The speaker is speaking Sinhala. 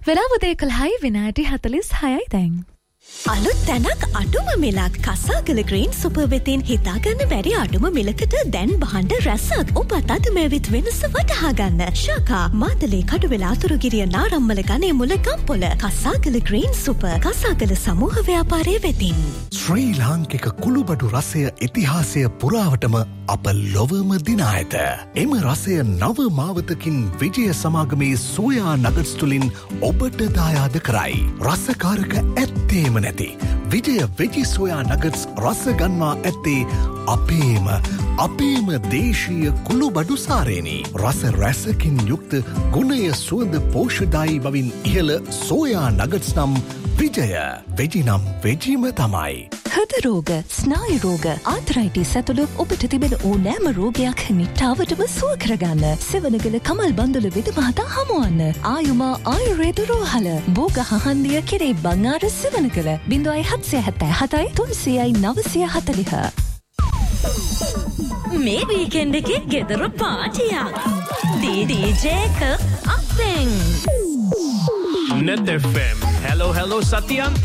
වෙලාව 11:46 දැන්. අලුත් තැනක් අඩුම මිලක් කසාගල ග්‍රීන් සුපර් වෙතින් හිතාගන්න බැරි අඩුම මිලකට දැන් බහන්ඩ රැසක් ඔබත් අද මේවිත් වෙනස වටහා ගන්න. ශාකා මාතලේ කඩුවෙල අතුරුගිරිය නාරම්මල ගනේ මුල ගම්පොල කසාගල ග්‍රීන් සුපර් කසාගල සමූහ ව්‍යාපාරයේ වෙතින්. ශ්‍රී ලාංකික කුළුබඩු රසය ඉතිහාසය පුරාවටම අප ලොවම දිනා ඇත. එම රසය නව මාවතකින් විජය සමාගමේ සෝයා නගට්ස් තුලින් ඔබට දායාද කරයි. රසකාරක ඇත්තේම නැති විජය වෙජි සෝයා නගට්ස් රස ගන්වා ඇත්තේ අපේම දේශීය කුළුබඩු සාරේනි. රස රැසකින් යුක්ත ගුණය සුවඳ පෝෂ්‍යදායී බවින් ඉහළ සෝයා නගට්ස් නම් විජය වෙජි නම් වෙජිම තමයි. හෘද රෝග, ස්නායු රෝග, ආතරයිටිස් ඇතුළු ඔබට තිබෙන ඕනෑම රෝගයක් නිට්ටාවටම සුව කරගන්න සෙවණගල කමල් බන්දුල විද මහතා හමුවන්න. ආයුමා ආයුර්වේද රෝහල බෝග හහන්දිය කෙරේ බංආර සෙවණගල 0777 300 940. මේ වීකෙන්ඩ් එකේ ගෙදර පාටියක්. DJ අපෙන්. Net FM. Hello Satyan.